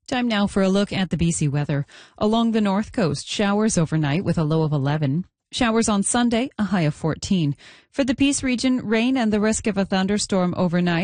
Time now for a look at the BC weather. Along the north coast, showers overnight with a low of 11. Showers on Sunday, a high of 14. For the Peace region, rain and the risk of a thunderstorm overnight.